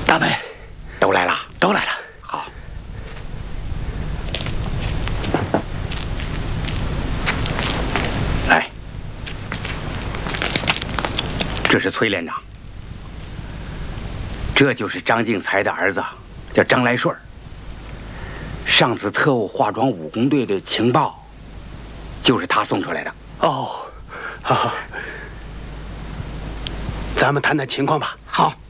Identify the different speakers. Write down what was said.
Speaker 1: 大美，
Speaker 2: 都来了，
Speaker 1: 都来了。
Speaker 2: 好。来，这是崔连长，这就是张敬才的儿子，叫张来顺。上次特务化妆武工队的情报，就是他送出来的。
Speaker 1: 哦，好，咱们谈谈情况吧。
Speaker 2: 好。